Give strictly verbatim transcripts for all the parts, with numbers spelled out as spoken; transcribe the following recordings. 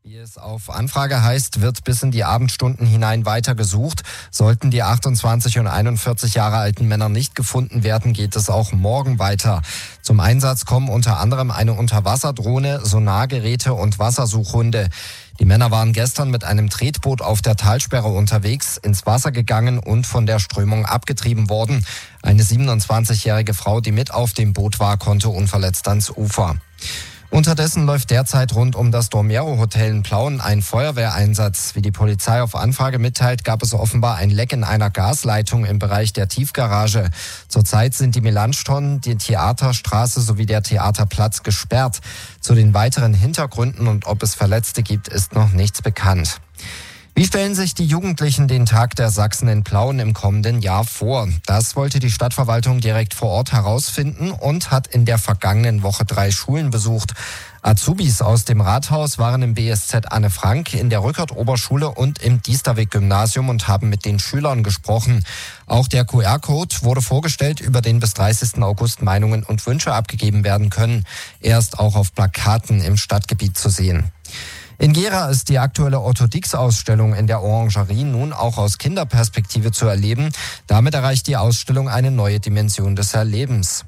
Wie es auf Anfrage heißt, wird bis in die Abendstunden hinein weiter gesucht. Sollten die achtundzwanzig und einundvierzig Jahre alten Männer nicht gefunden werden, geht es auch morgen weiter. Zum Einsatz kommen unter anderem eine Unterwasserdrohne, Sonargeräte und Wassersuchhunde. Die Männer waren gestern mit einem Tretboot auf der Talsperre unterwegs, ins Wasser gegangen und von der Strömung abgetrieben worden. Eine siebenundzwanzigjährige Frau, die mit auf dem Boot war, konnte unverletzt ans Ufer. Unterdessen läuft derzeit rund um das Dormiero Hotel in Plauen ein Feuerwehreinsatz. Wie die Polizei auf Anfrage mitteilt, gab es offenbar ein Leck in einer Gasleitung im Bereich der Tiefgarage. Zurzeit sind die Melanchthon, die Theaterstraße sowie der Theaterplatz gesperrt. Zu den weiteren Hintergründen und ob es Verletzte gibt, ist noch nichts bekannt. Wie stellen sich die Jugendlichen den Tag der Sachsen in Plauen im kommenden Jahr vor? Das wollte die Stadtverwaltung direkt vor Ort herausfinden und hat in der vergangenen Woche drei Schulen besucht. Azubis aus dem Rathaus waren im B S Z Anne Frank, in der Rückert-Oberschule und im Diesterweg-Gymnasium und haben mit den Schülern gesprochen. Auch der Q R-Code wurde vorgestellt, über den bis dreißigsten August Meinungen und Wünsche abgegeben werden können. Er ist auch auf Plakaten im Stadtgebiet zu sehen. In Gera ist die aktuelle Otto Dix-Ausstellung in der Orangerie nun auch aus Kinderperspektive zu erleben. Damit erreicht die Ausstellung eine neue Dimension des Erlebens.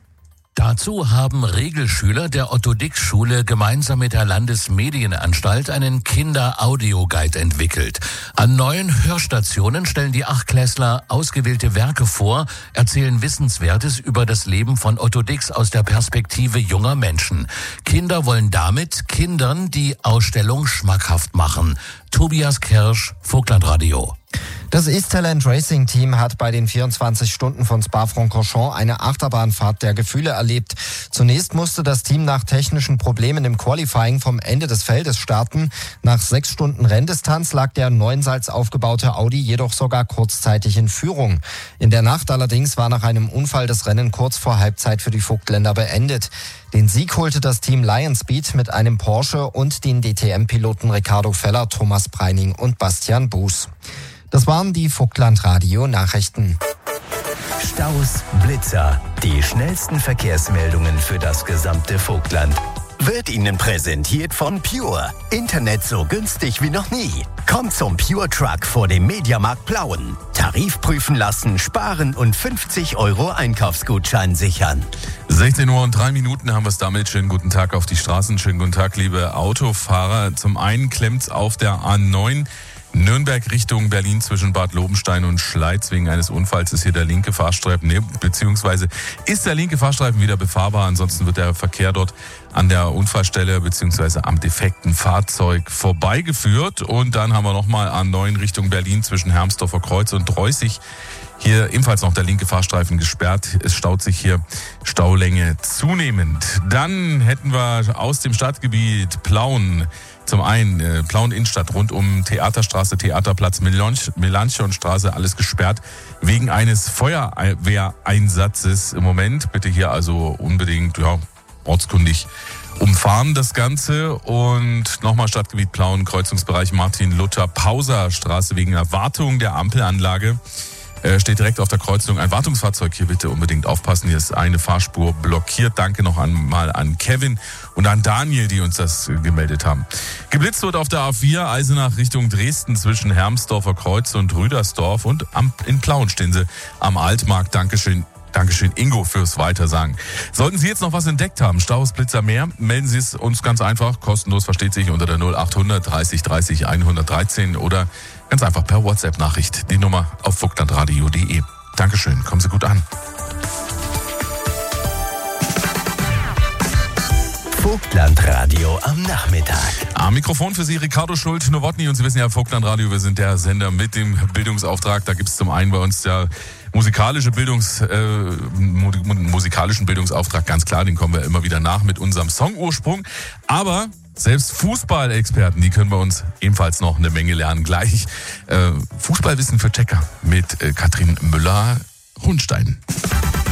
Dazu haben Regelschüler der Otto-Dix-Schule gemeinsam mit der Landesmedienanstalt einen Kinder-Audio-Guide entwickelt. An neuen Hörstationen stellen die Achtklässler ausgewählte Werke vor, erzählen Wissenswertes über das Leben von Otto Dix aus der Perspektive junger Menschen. Kinder wollen damit Kindern die Ausstellung schmackhaft machen. Tobias Kirsch, Vogtlandradio. Das Easttalent Racing Team hat bei den vierundzwanzig Stunden von Spa-Francorchamps eine Achterbahnfahrt der Gefühle erlebt. Zunächst musste das Team nach technischen Problemen im Qualifying vom Ende des Feldes starten. Nach sechs Stunden Renndistanz lag der Neunsals aufgebaute Audi jedoch sogar kurzzeitig in Führung. In der Nacht allerdings war nach einem Unfall das Rennen kurz vor Halbzeit für die Vogtländer beendet. Den Sieg holte das Team Lionspeed mit einem Porsche und den D T M-Piloten Ricardo Feller, Thomas Breining und Bastian Buß. Das waren die Vogtlandradio-Nachrichten. Staus, Blitzer, die schnellsten Verkehrsmeldungen für das gesamte Vogtland. Wird Ihnen präsentiert von Pure. Internet so günstig wie noch nie. Kommt zum Pure Truck vor dem Mediamarkt Plauen. Tarif prüfen lassen, sparen und fünfzig Euro Einkaufsgutschein sichern. sechzehn Uhr und drei Minuten haben wir es damit. Schönen guten Tag auf die Straßen. Schönen guten Tag, liebe Autofahrer. Zum einen klemmt's auf der A neun. Nürnberg Richtung Berlin zwischen Bad Lobenstein und Schleiz. Wegen eines Unfalls ist hier der linke Fahrstreifen, nee, beziehungsweise ist der linke Fahrstreifen wieder befahrbar. Ansonsten wird der Verkehr dort an der Unfallstelle beziehungsweise am defekten Fahrzeug vorbeigeführt. Und dann haben wir nochmal A neun Richtung Berlin zwischen Hermsdorfer Kreuz und Dreußig. Hier ebenfalls noch der linke Fahrstreifen gesperrt. Es staut sich hier Staulänge zunehmend. Dann hätten wir aus dem Stadtgebiet Plauen zum einen äh, Plauen Innenstadt rund um Theaterstraße, Theaterplatz, Melanchthonstraße, alles gesperrt wegen eines Feuerwehreinsatzes im Moment. Bitte hier also unbedingt ja, ortskundig umfahren das Ganze. Und nochmal Stadtgebiet Plauen, Kreuzungsbereich Martin-Luther-Pauser-Straße wegen Erwartung der Ampelanlage. Äh, steht direkt auf der Kreuzung ein Wartungsfahrzeug. Hier bitte unbedingt aufpassen. Hier ist eine Fahrspur blockiert. Danke noch einmal an Kevin und an Daniel, die uns das gemeldet haben. Geblitzt wird auf der A vier Eisenach Richtung Dresden zwischen Hermsdorfer Kreuz und Rüdersdorf. Und am, in Plauen stehen sie am Altmarkt. Dankeschön. Dankeschön, Ingo, fürs Weitersagen. Sollten Sie jetzt noch was entdeckt haben, Staus, Blitzer, mehr, melden Sie es uns ganz einfach, kostenlos, versteht sich, unter der null achthundert dreißig dreißig hundertdreizehn oder ganz einfach per WhatsApp-Nachricht. Die Nummer auf vogtlandradio punkt de. Dankeschön, kommen Sie gut an. Vogtlandradio am Nachmittag. Am Mikrofon für Sie Ricardo Schult-Nowotny und Sie wissen ja, Vogtlandradio, wir sind der Sender mit dem Bildungsauftrag. Da gibt es zum einen bei uns ja musikalische Bildungs, äh, musikalischen Bildungsauftrag, ganz klar, den kommen wir immer wieder nach mit unserem Songursprung. Aber selbst Fußballexperten, die können bei uns ebenfalls noch eine Menge lernen. Gleich äh, Fußballwissen für Checker mit äh, Katrin Müller-Hohnstein.